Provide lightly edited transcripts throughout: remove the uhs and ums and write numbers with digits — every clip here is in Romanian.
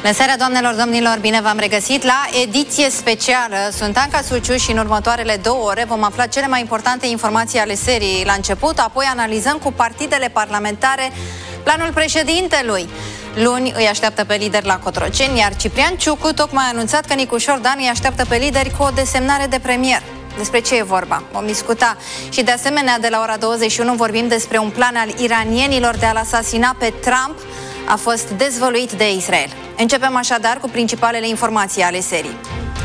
Bună seara, doamnelor, domnilor, bine v-am regăsit la ediție specială. Sunt Anca Suciu și în următoarele 2 ore vom afla cele mai importante informații ale serii la început, apoi analizăm cu partidele parlamentare planul președintelui. Luni îi așteaptă pe lideri la Cotroceni, iar Ciprian Ciucu tocmai a anunțat că Nicușor Dan îi așteaptă pe lideri cu o desemnare de premier. Despre ce e vorba? Vom discuta. Și de asemenea, de la ora 21 vorbim despre un plan al iranienilor de a-l asasina pe Trump. A fost dezvăluit de Israel. Începem așadar cu principalele informații ale serii.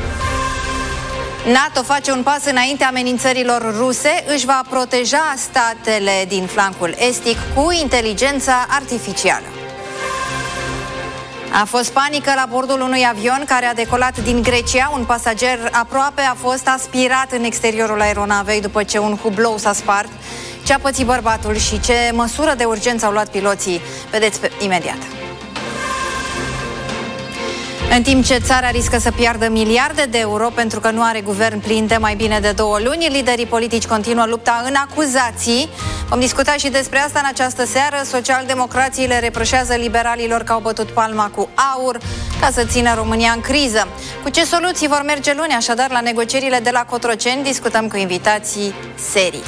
NATO face un pas înainte amenințărilor ruse, își va proteja statele din flancul estic cu inteligența artificială. A fost panică la bordul unui avion care a decolat din Grecia. Un pasager aproape a fost aspirat în exteriorul aeronavei după ce un hublou s-a spart. Ce a pățit bărbatul și ce măsură de urgență au luat piloții? Vedeți imediat. În timp ce țara riscă să piardă miliarde de euro pentru că nu are guvern plin de mai bine de 2 luni, liderii politici continuă lupta în acuzații. Vom discuta și despre asta în această seară. Socialdemocrații le reproșează liberalilor că au bătut palma cu aur ca să țină România în criză. Cu ce soluții vor merge luni, așadar, la negocierile de la Cotroceni? Discutăm cu invitații serii.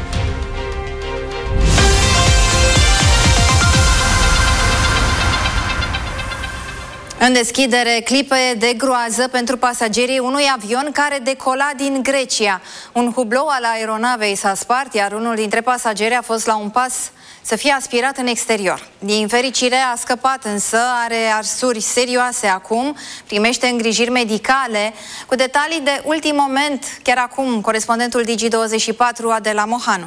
În deschidere, clipe de groază pentru pasagerii unui avion care decola din Grecia. Un hublou al aeronavei s-a spart, iar unul dintre pasageri a fost la un pas să fie aspirat în exterior. Din fericire a scăpat, însă are arsuri serioase acum, primește îngrijiri medicale. Cu detalii de ultim moment, chiar acum, corespondentul Digi24, Adela Mohanu.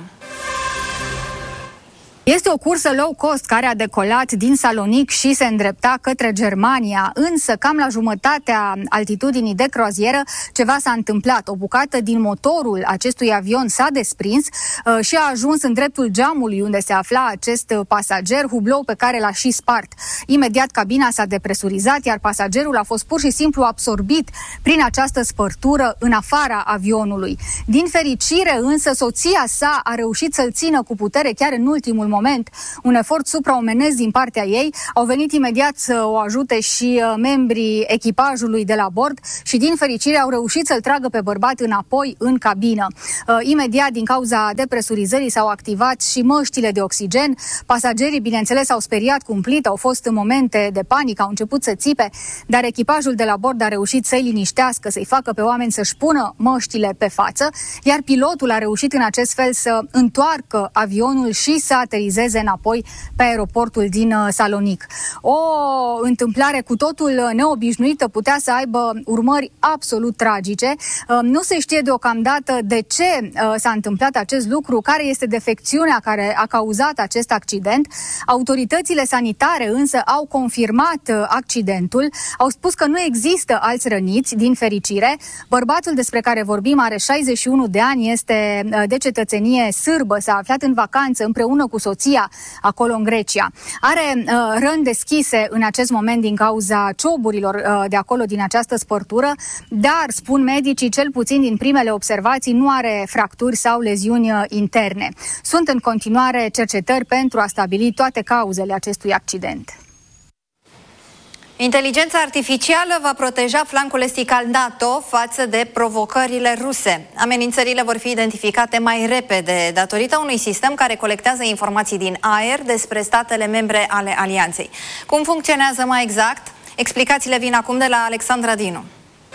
Este o cursă low cost care a decolat din Salonic și se îndrepta către Germania, însă cam la jumătatea altitudinii de croazieră ceva s-a întâmplat. O bucată din motorul acestui avion s-a desprins și a ajuns în dreptul geamului unde se afla acest pasager, hublou pe care l-a și spart. Imediat cabina s-a depresurizat, iar pasagerul a fost pur și simplu absorbit prin această spărtură în afara avionului. Din fericire, însă, soția sa a reușit să-l țină cu putere chiar în ultimul moment. Un efort supraomenesc din partea ei. Au venit imediat să o ajute și membrii echipajului de la bord și din fericire au reușit să-l tragă pe bărbat înapoi în cabină. Imediat, din cauza depresurizării, s-au activat și măștile de oxigen. Pasagerii, bineînțeles, au speriat cumplit, au fost în momente de panică, au început să țipe, dar echipajul de la bord a reușit să-i liniștească, să-i facă pe oameni să-și pună măștile pe față, iar pilotul a reușit în acest fel să întoarcă avionul și să aterizeze înapoi pe aeroportul din Salonic. O întâmplare cu totul neobișnuită putea să aibă urmări absolut tragice. Nu se știe deocamdată de ce s-a întâmplat acest lucru, care este defecțiunea care a cauzat acest accident. Autoritățile sanitare însă au confirmat accidentul, au spus că nu există alți răniți, din fericire. Bărbatul despre care vorbim are 61 de ani, este de cetățenie sârbă, s-a aflat în vacanță împreună cu soția acolo în Grecia. Are răni deschise în acest moment din cauza cioburilor de acolo, din această spărtură, dar, spun medicii, cel puțin din primele observații, nu are fracturi sau leziuni interne. Sunt în continuare cercetări pentru a stabili toate cauzele acestui accident. Inteligența artificială va proteja flancul estic al NATO față de provocările ruse. Amenințările vor fi identificate mai repede datorită unui sistem care colectează informații din aer despre statele membre ale alianței. Cum funcționează mai exact? Explicațiile vin acum de la Alexandra Dinu.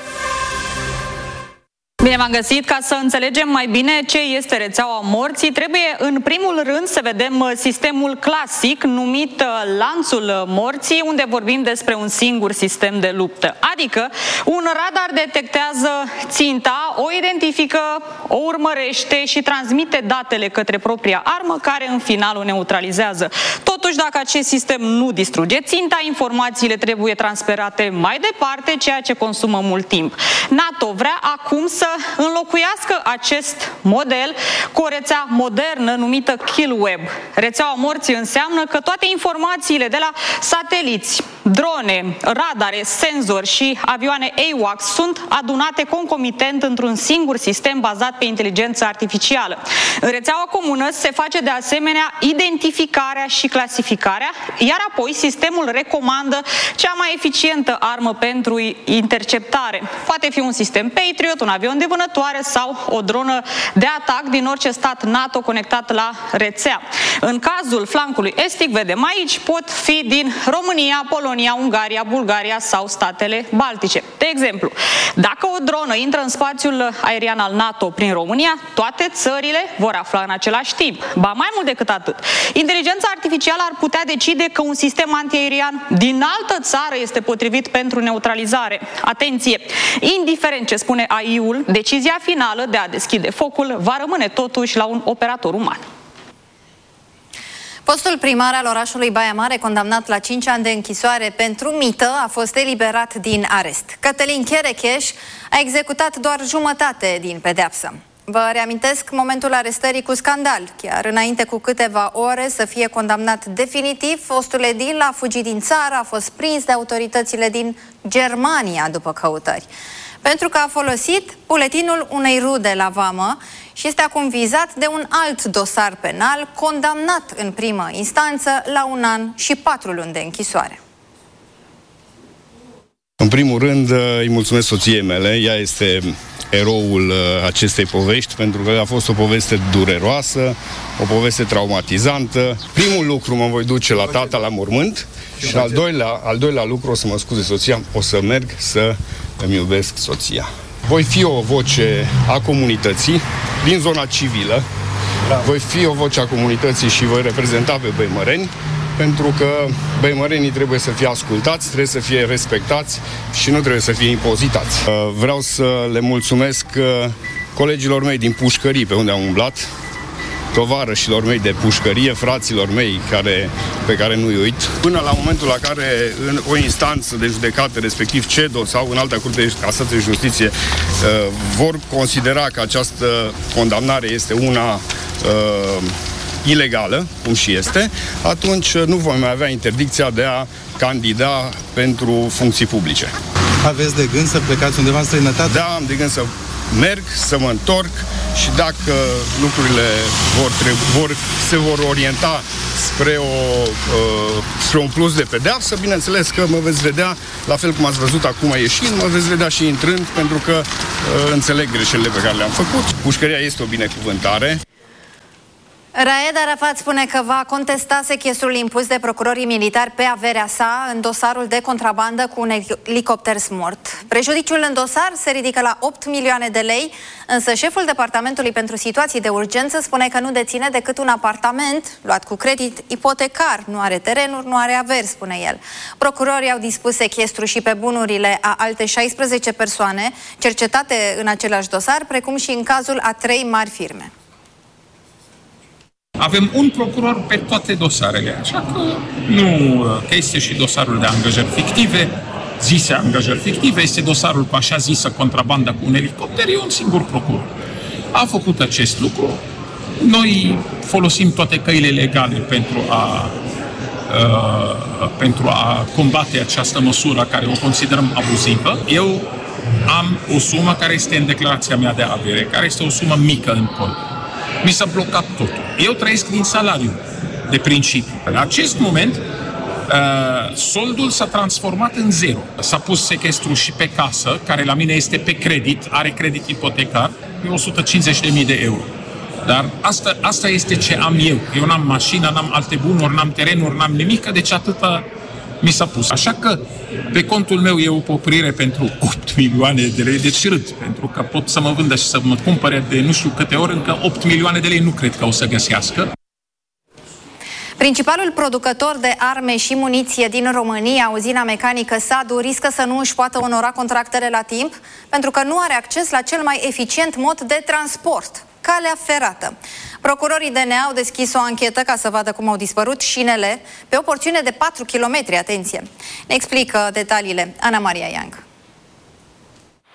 Bine v-am găsit. Ca să înțelegem mai bine ce este rețeaua morții, trebuie în primul rând să vedem sistemul clasic numit lanțul morții, unde vorbim despre un singur sistem de luptă. Adică un radar detectează ținta, o identifică, o urmărește și transmite datele către propria armă, care în final o neutralizează. Totuși, dacă acest sistem nu distruge ținta, informațiile trebuie transferate mai departe, ceea ce consumă mult timp. NATO vrea acum să să înlocuiască acest model cu o rețea modernă numită KillWeb. Rețeaua morții înseamnă că toate informațiile de la sateliți, drone, radare, senzori și avioane AWACS sunt adunate concomitent într-un singur sistem bazat pe inteligență artificială. În rețeaua comună se face de asemenea identificarea și clasificarea, iar apoi sistemul recomandă cea mai eficientă armă pentru interceptare. Poate fi un sistem Patriot, un avion de vânătoare sau o dronă de atac din orice stat NATO conectat la rețea. În cazul flancului estic, vedem aici, pot fi din România, Polonia, Ungaria, Bulgaria sau statele Baltice. De exemplu, dacă o dronă intră în spațiul aerian al NATO prin România, toate țările vor afla în același timp. Ba mai mult decât atât, inteligența artificială ar putea decide că un sistem antiaerian din altă țară este potrivit pentru neutralizare. Atenție! Indiferent ce spune AI-ul, decizia finală de a deschide focul va rămâne totuși la un operator uman. Fostul primar al orașului Baia Mare, condamnat la 5 ani de închisoare pentru mită, a fost eliberat din arest. Cătălin Cherecheș a executat doar jumătate din pedeapsă. Vă reamintesc momentul arestării cu scandal. Chiar înainte cu câteva ore să fie condamnat definitiv, fostul edil a fugit din țară, a fost prins de autoritățile din Germania după căutări. Pentru că a folosit buletinul unei rude la vamă și este acum vizat de un alt dosar penal, condamnat în primă instanță la 1 an și 4 luni de închisoare. În primul rând îi mulțumesc soției mele, ea este eroul acestei povești, pentru că a fost o poveste dureroasă, o poveste traumatizantă. Primul lucru, mă voi duce la tata la mormânt și al doilea lucru, o să mă scuze soția, o să merg să îmi iubesc soția. Voi fi o voce a comunității din zona civilă, voi fi o voce a comunității și voi reprezenta pe băimăreni, pentru că băimărenii trebuie să fie ascultați, trebuie să fie respectați și nu trebuie să fie impozitați. Vreau să le mulțumesc colegilor mei din pușcării pe unde am umblat, tovarășilor mei de pușcărie, fraților mei pe care nu-i uit, până la momentul la care în o instanță de judecată, respectiv CEDO sau în alta curte de casație de justiție, vor considera că această condamnare este una ilegală, cum și este, atunci nu vom mai avea interdicția de a candida pentru funcții publice. Aveți de gând să plecați undeva în străinătate? Da, am de gând să merg, să mă întorc și dacă lucrurile se vor orienta spre un plus de pedeapsă, bineînțeles că mă veți vedea, la fel cum ați văzut acum ieșind, mă veți vedea și intrând, pentru că înțeleg greșelile pe care le-am făcut. Pușcăria este o binecuvântare. Raed Arafat spune că va contesta sechestrul impus de procurorii militari pe averea sa în dosarul de contrabandă cu un elicopter smurt. Prejudiciul în dosar se ridică la 8 milioane de lei, însă șeful Departamentului pentru Situații de Urgență spune că nu deține decât un apartament luat cu credit ipotecar, nu are terenuri, nu are averi, spune el. Procurorii au dispus sechestru și pe bunurile a alte 16 persoane cercetate în același dosar, precum și în cazul a 3 mari firme. Avem un procuror pe toate dosarele, așa că nu, că este și dosarul de angajări fictive, zise angajări fictive, este dosarul cu așa zisă contrabanda cu un elicopter, e un singur procuror. A făcut acest lucru, noi folosim toate căile legale pentru a combate această măsură care o considerăm abuzivă. Eu am o sumă care este în declarația mea de avere, care este o sumă mică în cont. Mi s-a blocat totul. Eu trăiesc din salariu, de principiu. În acest moment, soldul s-a transformat în zero. S-a pus sechestru și pe casă, care la mine este pe credit, are credit ipotecar, e 150.000 de euro. Dar asta este ce am eu. Eu n-am mașină, n-am alte bunuri, n-am terenuri, n-am nimic, deci atâta mi s-a pus. Așa că pe contul meu e o poprire pentru 8 milioane de lei, deci râd, pentru că pot să mă vândă și să mă cumpere de nu știu câte ori, încă 8 milioane de lei nu cred că o să găsească. Principalul producător de arme și muniție din România, uzina mecanică Sadu, riscă să nu își poată onora contractele la timp pentru că nu are acces la cel mai eficient mod de transport, calea ferată. Procurorii DNA au deschis o anchetă ca să vadă cum au dispărut șinele pe o porțiune de 4 km. Atenție! Ne explică detaliile Ana Maria Yang.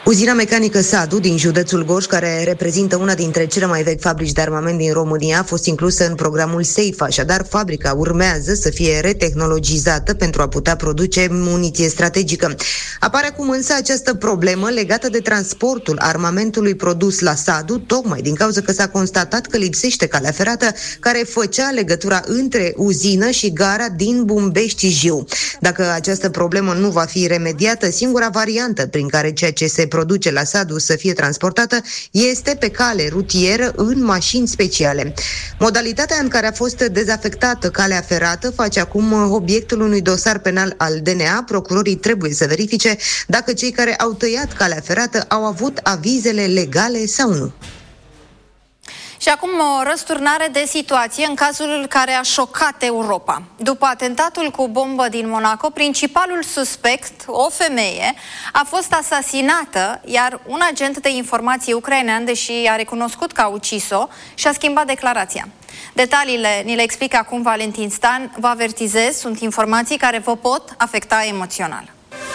Uzina mecanică Sadu din județul Gorj, care reprezintă una dintre cele mai vechi fabrici de armament din România, a fost inclusă în programul SAFE, așadar fabrica urmează să fie retehnologizată pentru a putea produce muniție strategică. Apare acum însă această problemă legată de transportul armamentului produs la Sadu, tocmai din cauza că s-a constatat că lipsește calea ferată care făcea legătura între uzină și gara din Bumbești-Jiu. Dacă această problemă nu va fi remediată, singura variantă prin care ceea ce se produce la Sadu să fie transportată este pe cale rutieră în mașini speciale. Modalitatea în care a fost dezafectată calea ferată face acum obiectul unui dosar penal al DNA. Procurorii trebuie să verifice dacă cei care au tăiat calea ferată au avut avizele legale sau nu. Și acum o răsturnare de situație în cazul care a șocat Europa. După atentatul cu bombă din Monaco, principalul suspect, o femeie, a fost asasinată, iar un agent de informații ucrainean, deși a recunoscut că a ucis-o, și-a schimbat declarația. Detaliile ni le explică acum Valentin Stan. Vă avertizez, sunt informații care vă pot afecta emoțional.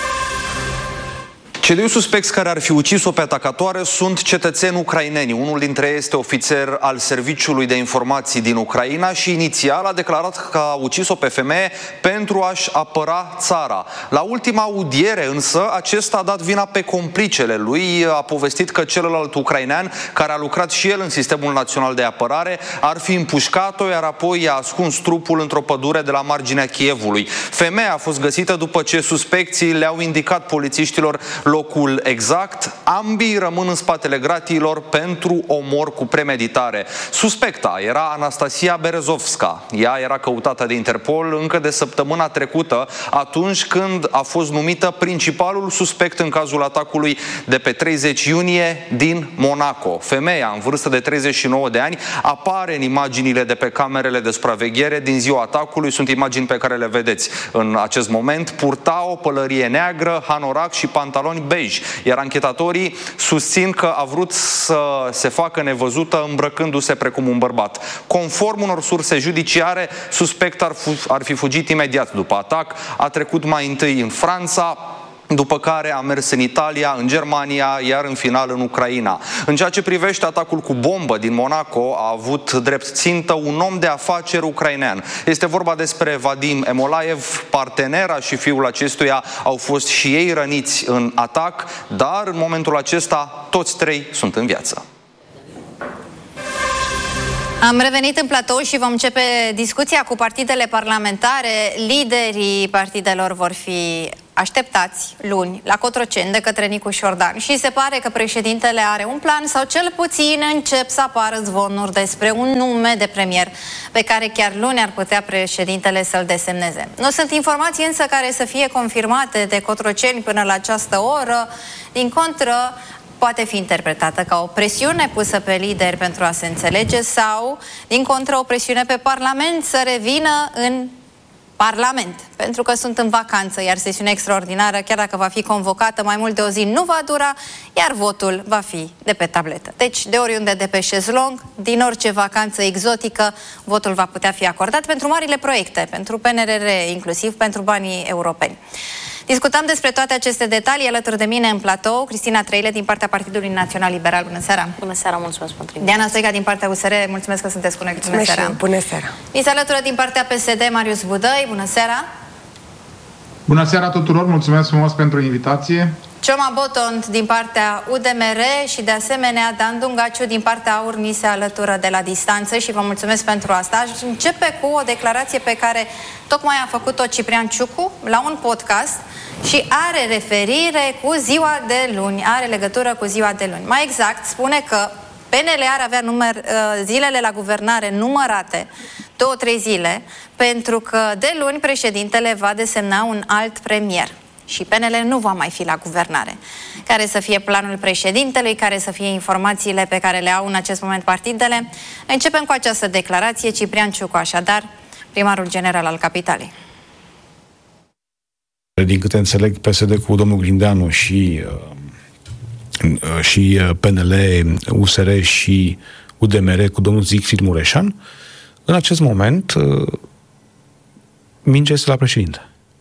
Cei doi suspecți care ar fi ucis-o pe atacatoare sunt cetățeni ucraineni. Unul dintre ei este ofițer al Serviciului de Informații din Ucraina și inițial a declarat că a ucis-o pe femeie pentru a-și apăra țara. La ultima audiere însă, acesta a dat vina pe complicele lui, a povestit că celălalt ucrainean, care a lucrat și el în Sistemul Național de Apărare, ar fi împușcat-o, iar apoi i-a ascuns trupul într-o pădure de la marginea Kievului. Femeia a fost găsită după ce suspecții le-au indicat polițiștilor locul exact. Ambii rămân în spatele gratiilor pentru omor cu premeditare. Suspecta era Anastasia Berezovska. Ea era căutată de Interpol încă de săptămâna trecută, atunci când a fost numită principalul suspect în cazul atacului de pe 30 iunie din Monaco. Femeia, în vârstă de 39 de ani, apare în imaginile de pe camerele de supraveghere din ziua atacului. Sunt imagini pe care le vedeți în acest moment. Purta o pălărie neagră, hanorac și pantaloni bej, iar anchetatorii susțin că a vrut să se facă nevăzută îmbrăcându-se precum un bărbat. Conform unor surse judiciare, suspectul ar fi fugit imediat după atac, a trecut mai întâi în Franța, după care a mers în Italia, în Germania, iar în final în Ucraina. În ceea ce privește atacul cu bombă din Monaco, a avut drept țintă un om de afaceri ucrainean. Este vorba despre Vadim Emolaev. Partenera și fiul acestuia au fost și ei răniți în atac, dar în momentul acesta toți trei sunt în viață. Am revenit în platou și vom începe discuția cu partidele parlamentare. Liderii partidelor vor fi așteptați luni la Cotroceni de către Nicu Șordan și se pare că președintele are un plan sau cel puțin încep să apară zvonuri despre un nume de premier pe care chiar luni ar putea președintele să-l desemneze. Nu sunt informații însă care să fie confirmate de Cotroceni până la această oră. Din contră, poate fi interpretată ca o presiune pusă pe lideri pentru a se înțelege sau, din contră, o presiune pe Parlament să revină în Parlament, pentru că sunt în vacanță, iar sesiunea extraordinară, chiar dacă va fi convocată mai mult de o zi, nu va dura, iar votul va fi de pe tabletă. Deci, de oriunde de pe șezlong, din orice vacanță exotică, votul va putea fi acordat pentru marile proiecte, pentru PNRR, inclusiv pentru banii europeni. Discutăm despre toate aceste detalii alături de mine în platou, Cristina Trăile din partea Partidului Național Liberal. Bună seara! Bună seara, mulțumesc pentru invitație. Diana Stoica din partea USR, mulțumesc că sunteți cu noi. Bună seara! Bună seara! Mi se alătură din partea PSD Marius Budăi. Bună seara! Bună seara tuturor, mulțumesc frumos pentru invitație. Cioma Botond din partea UDMR și de asemenea Dan Dungaciu din partea AUR ni se alătură de la distanță și vă mulțumesc pentru asta. Aș începe cu o declarație pe care tocmai a făcut-o Ciprian Ciucu la un podcast și are referire cu ziua de luni, are legătură cu ziua de luni. Mai exact, spune că PNL ar avea zilele la guvernare numărate, 2-3 zile, pentru că de luni președintele va desemna un alt premier. Și PNL nu va mai fi la guvernare. Care să fie planul președintelui, care să fie informațiile pe care le au în acest moment partidele. Începem cu această declarație. Ciprian Ciucu, așadar, primarul general al Capitalei. Din câte înțeleg, PSD cu domnul Grindeanu și PNL, USR și UDMR cu domnul Siegfried Mureșan, în acest moment mingea este la președinte.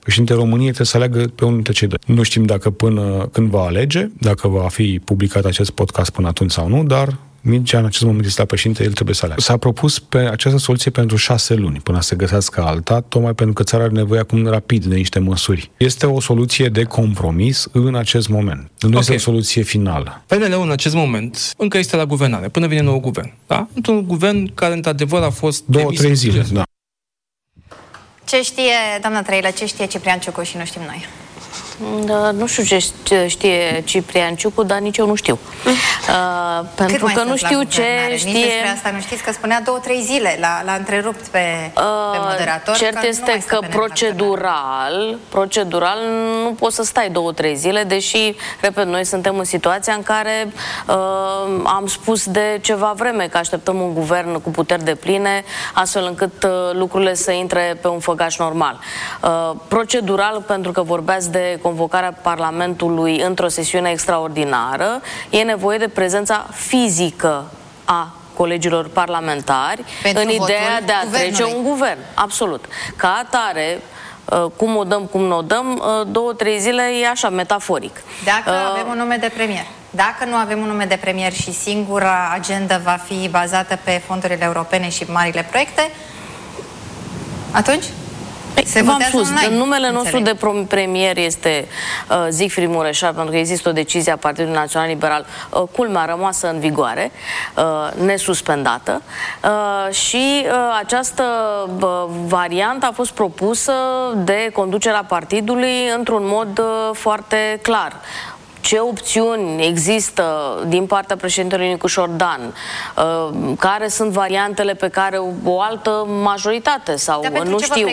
Președintele României trebuie să aleagă pe unul dintre cei doi. Nu știm dacă până când va alege, dacă va fi publicat acest podcast până atunci sau nu, dar mingea în acest moment este la președinte, el trebuie să aleagă. S-a propus pe această soluție pentru 6 luni, până să găsească alta, tocmai pentru că țara are nevoie acum rapid de niște măsuri. Este o soluție de compromis în acest moment. Nu este o soluție finală. PNL-ul în acest moment încă este la guvernare, până vine nou guvern. Da? Într-un guvern care, într-adevăr, a fost 2-3 zile, da. Ce știe, doamna Trăilă, ce știe Ciprian Ciucu și nu știm noi? Da, nu știu ce știe Ciprian Ciucu, dar nici eu nu știu. Pentru că nu știu ce știe... Nici despre asta nu știți, că spunea 2-3 zile, l-a întrerupt pe moderator. Cert este că procedural nu poți să stai 2-3 zile, deși, repet, noi suntem în situația în care am spus de ceva vreme că așteptăm un guvern cu puteri depline, astfel încât lucrurile să intre pe un făgaș normal. Procedural, pentru că vorbeați de convocarea Parlamentului într-o sesiune extraordinară, e nevoie de prezența fizică a colegilor parlamentari în ideea de a trece un guvern. Absolut. Ca atare, cum o dăm, cum nu o dăm, 2-3 zile e așa, metaforic. Dacă avem un nume de premier, dacă nu avem un nume de premier și singura agenda va fi bazată pe fondurile europene și marile proiecte, atunci... V-am spus, numele nostru de premier este Siegfried Mureșan, pentru că există o decizie a Partidului Național Liberal, culmea rămasă în vigoare, nesuspendată, și această variantă a fost propusă de conducerea partidului într-un mod foarte clar. Ce opțiuni există din partea președintelui Nicușor Dan, care sunt variantele pe care o altă majoritate sau nu știu.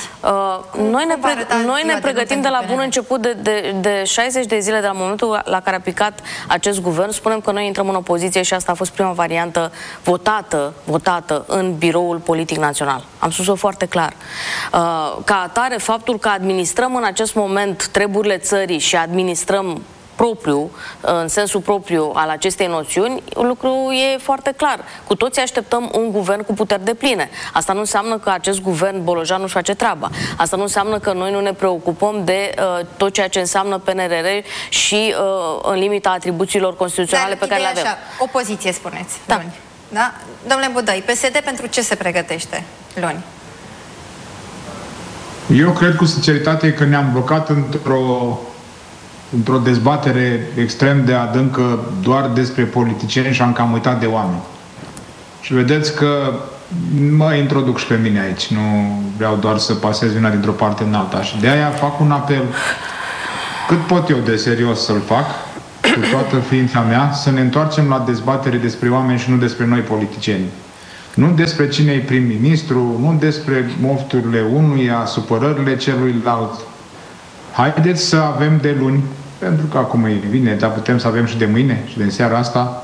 Noi ne pregătim de la bun început, de 60 de zile de la momentul la care a picat acest guvern. Spunem că noi intrăm în opoziție și asta a fost prima variantă votată în biroul politic național. Am spus-o foarte clar. Ca atare, faptul că administrăm în acest moment treburile țării și administrăm propriu, în sensul propriu al acestei noțiuni, lucrul e foarte clar. Cu toții așteptăm un guvern cu puteri depline. Asta nu înseamnă că acest guvern Bolojan nu-și face treaba. Asta nu înseamnă că noi nu ne preocupăm de tot ceea ce înseamnă PNRR și în limita atribuțiilor constituționale pe care le avem. Așa, opoziție, spuneți. Da. Luni. Da? Domnule Budăi, PSD pentru ce se pregătește luni? Eu cred cu sinceritate că ne-am blocat într-o dezbatere extrem de adâncă doar despre politicieni și am cam uitat de oameni. Și vedeți că mă introduc și pe mine aici. Nu vreau doar să pasez una dintr-o parte în alta. Și de aia fac un apel cât pot eu de serios să-l fac, cu toată ființa mea, să ne întoarcem la dezbatere despre oameni și nu despre noi politicieni. Nu despre cine e prim-ministru, nu despre mofturile unuia, supărările celuilalt. Haideți să avem de luni, pentru că acum e bine, dar putem să avem și de mâine și de seara asta,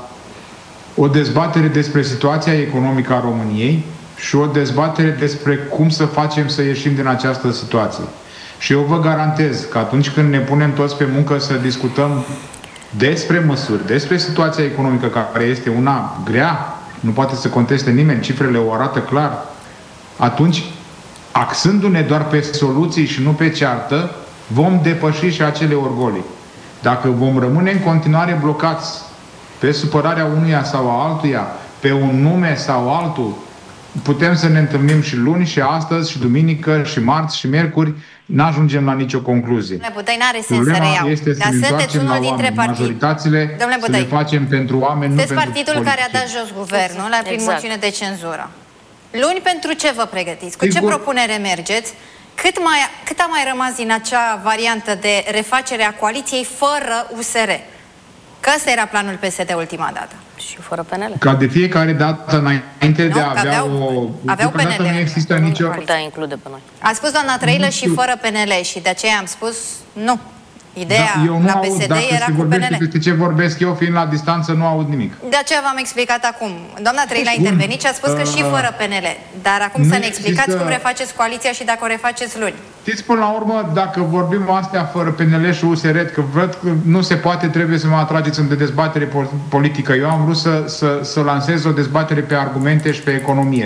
o dezbatere despre situația economică a României și o dezbatere despre cum să facem să ieșim din această situație. Și eu vă garantez că atunci când ne punem toți pe muncă să discutăm despre măsuri, despre situația economică care este una grea, nu poate să conteste nimeni, cifrele o arată clar, atunci, axându-ne doar pe soluții și nu pe ceartă, vom depăși și acele orgolii. Dacă vom rămâne în continuare blocați pe supărarea unuia sau a altuia, pe un nume sau altul, putem să ne întâlnim și luni, și astăzi, și duminică, și marți, și miercuri, n-ajungem la nicio concluzie. Domnule Budăi, n-are sens să reiau. Este să ne întoarcem la oameni. Majoritățile să le facem pentru oameni, nu pentru politicieni. Sunteți partidul care a dat jos guvernul prin moțiune de cenzură. Luni pentru ce vă pregătiți? Cu ce propunere mergeți? Cât a mai rămas din acea variantă de refacere a coaliției fără USR? Că ăsta era planul PSD ultima dată. Și fără PNL. Ca de fiecare dată, înainte de a avea aveau PNL. Nu există nicio... putea include pe noi. A spus doamna Trăilă și fără PNL și de aceea am spus nu. Ideea la PSD era cu PNL. Despre ce vorbesc eu, fiind la distanță, nu aud nimic. De aceea v-am explicat acum. Doamna Trăilă a intervenit și a spus că și fără PNL. Dar acum să ne explicați cum refaceți coaliția și dacă o refaceți luni. Știți, până la urmă, dacă vorbim astea fără PNL și USR, că văd că nu se poate, trebuie să mă atrageți în dezbatere politică. Eu am vrut să lansez o dezbatere pe argumente și pe economie.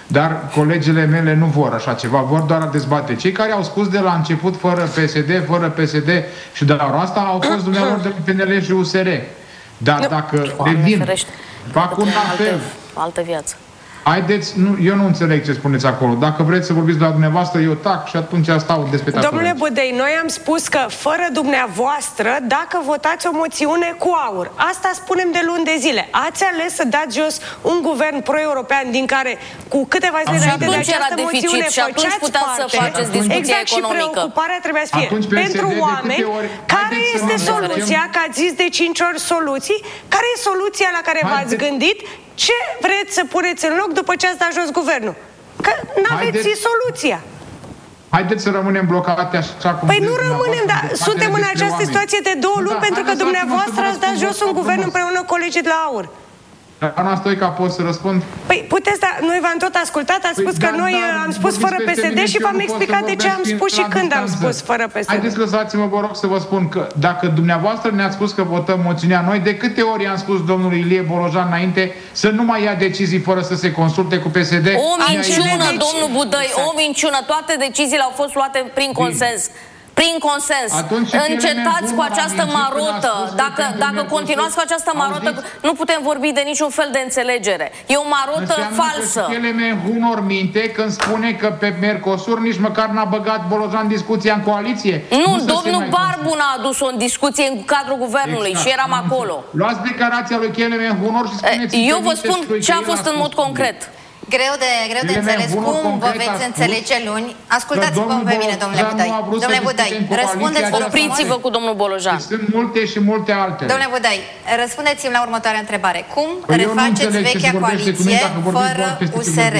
Dar colegele mele nu vor așa ceva, vor doar a dezbate. Cei care au spus de la început fără PSD și de la asta au fost dumneavoastră de PNL și USR. Dar dacă revin, fac un apel. Altă viață. Haideți, eu nu înțeleg ce spuneți acolo. Dacă vreți să vorbiți doar dumneavoastră, eu tac și atunci stau despre ta. Domnule Budăi, noi am spus că fără dumneavoastră, dacă votați o moțiune cu aur, asta spunem de luni de zile. Ați ales să dați jos un guvern pro-european din care cu câteva zile înainte de această moțiune făceați parte. Exact, și preocuparea trebuia să fie pentru oameni. Care este soluția? Că ați zis de 5 ori soluții. Care e soluția la care v-ați gândit? Ce vreți să puneți în loc după ce ați dat jos guvernul? Că n-aveți soluția. Haideți să rămânem blocate așa cum... Păi nu rămânem, dar suntem în această situație de 2 luni pentru că dumneavoastră ați dat jos un guvern împreună cu colegii de la AUR. Doamna Stoica, pot să răspund? Păi puteți, dar noi v-am tot ascultat, ați spus că noi am spus fără PSD și v-am explicat de ce am spus și când am spus fără PSD. Haideți, lăsați-mă, vă rog, să vă spun că dacă dumneavoastră ne-ați spus că votăm moțiunea, noi de câte ori am spus domnului Ilie Bolojan înainte să nu mai ia decizii fără să se consulte cu PSD? O minciună, domnul Budăi, o minciună. Toate deciziile au fost luate prin consens. Prin consens. Încetați cu această marotă. Dacă continuați cu această marotă, nu putem vorbi de niciun fel de înțelegere. E o marotă falsă. Înseamnă că Hunor minte când spune că pe Mercosur nici măcar n-a băgat Bolojan discuția în coaliție. Nu, domnul Barbu n-a adus-o în discuție în cadrul guvernului și eram acolo. Luați declarația lui Kelemen Hunor și spuneți... Eu vă spun ce a fost în mod concret. Greu de înțeles. Cum vă veți înțelege luni? Ascultați-vă pe mine, domnule Budăi. Domnule Budăi, răspundeți, vă rog, opriți-vă cu domnul Bolojan. Sunt multe și multe altele. Domnule Budăi, răspundeți-mi la următoarea întrebare. Cum refaceți vechea coaliție fără USR?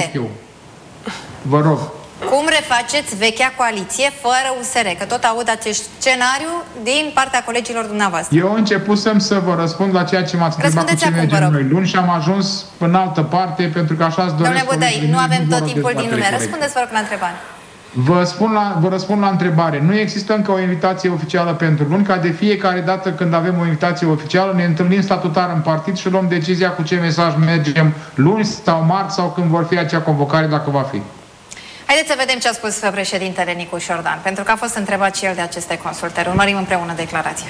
Vă rog. Cum refaceți vechea coaliție fără USR? Că tot aud acest scenariu din partea colegilor dumneavoastră. Eu începusem să vă răspund la ceea ce m-ați întrebat cu ce mergem noi luni și am ajuns în altă parte pentru că așa-ți doresc. Domnule Budăi, nu avem tot timpul din lume. Răspundeți, vă rog, la întrebare. Vă răspund la întrebare. Nu există încă o invitație oficială pentru luni, ca de fiecare dată când avem o invitație oficială ne întâlnim statutar în partid și luăm decizia cu ce mesaj mergem luni sau marți sau când vor fi acea convocare, dacă va fi. Haideți să vedem ce a spus președintele Nicu Șordan, pentru că a fost întrebat și el de aceste consultări. Urmărim împreună declarația.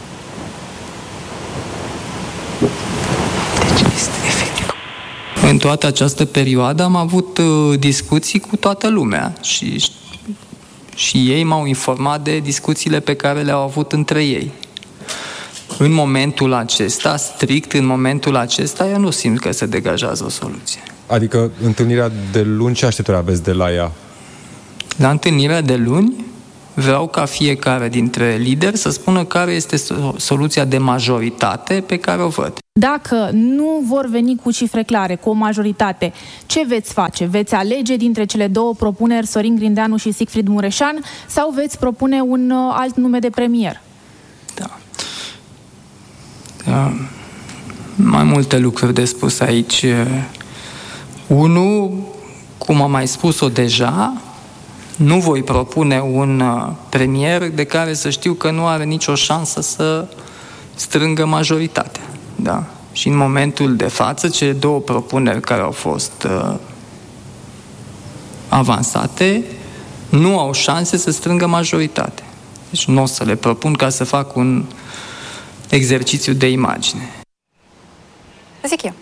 În toată această perioadă am avut discuții cu toată lumea și ei m-au informat de discuțiile pe care le-au avut între ei. În momentul acesta, strict în momentul acesta, eu nu simt că se degajează o soluție. Adică întâlnirea de luni, ce așteptări aveți de la ea? La întâlnirea de luni vreau ca fiecare dintre lideri să spună care este soluția de majoritate pe care o văd. Dacă nu vor veni cu cifre clare, cu o majoritate, ce veți face? Veți alege dintre cele două propuneri, Sorin Grindeanu și Siegfried Mureșan, sau veți propune un alt nume de premier? Da. Mai multe lucruri de spus aici. Unu, cum am mai spus-o deja, nu voi propune un premier de care să știu că nu are nicio șansă să strângă majoritatea. Da? Și în momentul de față, cele două propuneri care au fost avansate nu au șanse să strângă majoritate. Deci nu o să le propun ca să fac un exercițiu de imagine. Zic eu.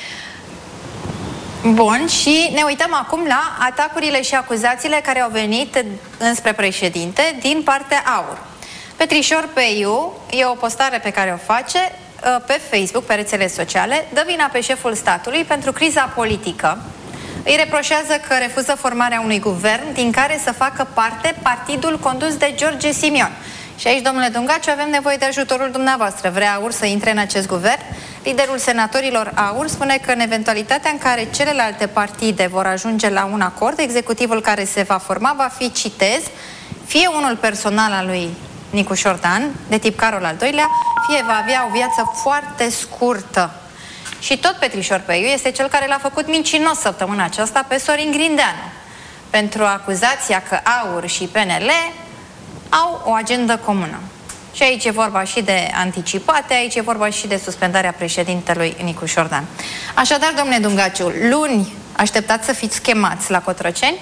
Bun, și ne uităm acum la atacurile și acuzațiile care au venit înspre președinte din partea AUR. Petrișor Peiu, e o postare pe care o face pe Facebook, pe rețele sociale, dă vina pe șeful statului pentru criza politică. Îi reproșează că refuză formarea unui guvern din care să facă parte partidul condus de George Simion. Și aici, domnule Dungaciu, avem nevoie de ajutorul dumneavoastră. Vrea AUR să intre în acest guvern? Liderul senatorilor AUR spune că în eventualitatea în care celelalte partide vor ajunge la un acord, executivul care se va forma va fi, citez, fie unul personal al lui Nicu Șordan, de tip Carol al II-lea, fie va avea o viață foarte scurtă. Și tot Petrișor Peiu este cel care l-a făcut mincinos săptămâna aceasta pe Sorin Grindeanu pentru acuzația că AUR și PNL au o agendă comună. Și aici e vorba și de anticipate, aici e vorba și de suspendarea președintelui Nicu Șordan. Așadar, domnule Dungaciu, luni așteptați să fiți chemați la Cotroceni?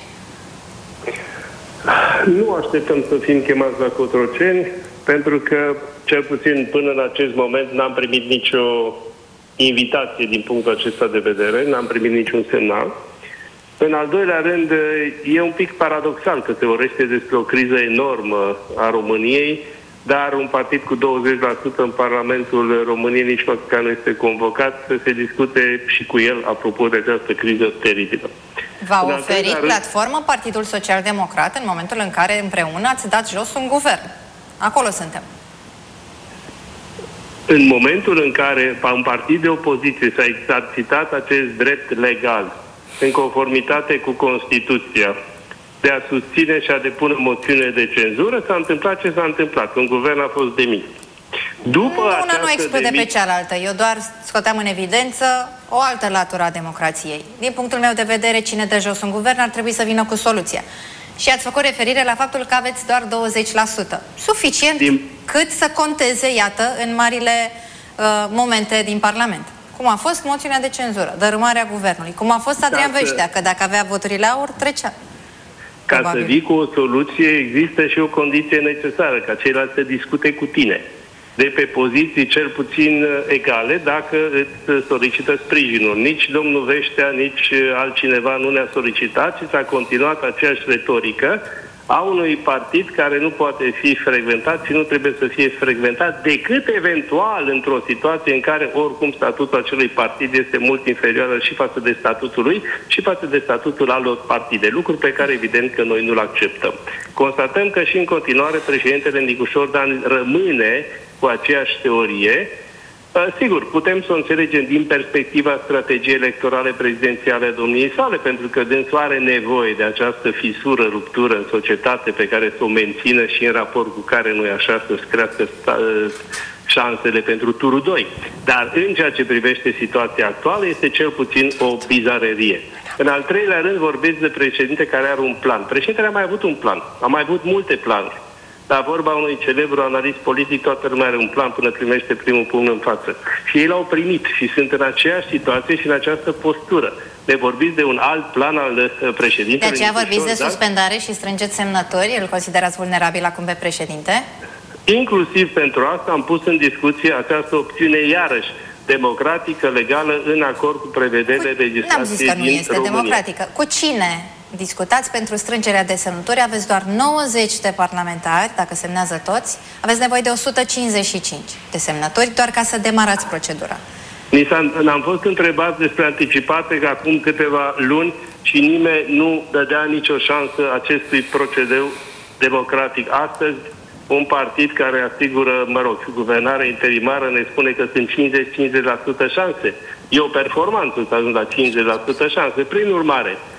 Nu așteptăm să fim chemați la Cotroceni, pentru că, cel puțin până în acest moment, n-am primit nicio invitație din punctul acesta de vedere, n-am primit niciun semnal. În al doilea rând, e un pic paradoxal că se vorbește despre o criză enormă a României, dar un partid cu 20% în Parlamentul României nici măcar nu este convocat să se discute și cu el apropo de această criză teribilă. V-a oferit platformă Partidul Social Democrat în momentul în care împreună ați dat jos un guvern. Acolo suntem. În momentul în care un partid de opoziție s-a exercitat acest drept legal în conformitate cu Constituția de a susține și a depune moțiune de cenzură, s-a întâmplat ce s-a întâmplat. Un guvern a fost demis. Una nu exclude pe cealaltă. Eu doar scoteam în evidență o altă latură a democrației. Din punctul meu de vedere, cine dă jos un guvern ar trebui să vină cu soluția. Și ați făcut referire la faptul că aveți doar 20%. Suficient cât să conteze, iată, în marile momente din Parlament. Cum a fost moțiunea de cenzură, dărâmarea guvernului, cum a fost Adrian Veștea, că dacă avea voturile aur, trecea. Ca să vii cu o soluție, există și o condiție necesară, ca ceilalți să discute cu tine. De pe poziții cel puțin egale, dacă îți solicită sprijinul. Nici domnul Veștea, nici altcineva nu ne-a solicitat și s-a continuat aceeași retorică a unui partid care nu poate fi frecventat și nu trebuie să fie frecventat decât eventual într-o situație în care oricum statutul acelui partid este mult inferior și față de statutul lui și față de statutul altor partide, lucruri pe care evident că noi nu-l acceptăm. Constatăm că și în continuare președintele Nicu Șordan rămâne cu aceeași teorie. Sigur, putem să o înțelegem din perspectiva strategiei electorale prezidențiale a domniei sale, pentru că dânsul are nevoie de această fisură, ruptură în societate pe care să o mențină și în raport cu care nu e așa să-și crească șansele pentru turul 2. Dar în ceea ce privește situația actuală este cel puțin o bizarerie. În al treilea rând vorbiți de președinte care are un plan. Președintele a mai avut un plan, a mai avut multe planuri. Dar vorba unui celebru analist politic, toată lumea are un plan până primește primul pumn în față. Și ei l-au primit și sunt în aceeași situație și în această postură. Ne vorbiți de un alt plan al președintelui. De aceea vorbiți de suspendare și strângeți semnători? Îl considerați vulnerabil acum pe președinte? Inclusiv pentru asta am pus în discuție această opțiune iarăși democratică, legală, în acord cu prevederile legislației din România. N-am zis că nu este democratică. Cu cine discutați pentru strângerea de semnături? Aveți doar 90 de parlamentari, dacă semnează toți. Aveți nevoie de 155 de semnături, doar ca să demarați procedura. Am fost întrebați despre anticipate că acum câteva luni și nimeni nu dădea nicio șansă acestui procedeu democratic. Astăzi, un partid care asigură, guvernarea interimară ne spune că sunt 50% șanse. E o performanță să ajung la 50% șanse. Prin urmare,